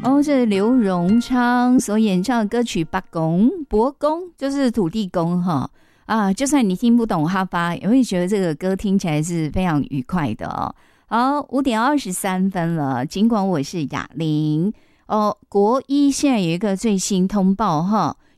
哦，这是刘荣昌所演唱的歌曲《伯公》就是土地公哈啊，就算你听不懂哈巴，也会觉得这个歌听起来是非常愉快的哦。好，5:23了，尽管我是雅玲哦。国一现在有一个最新通报哈，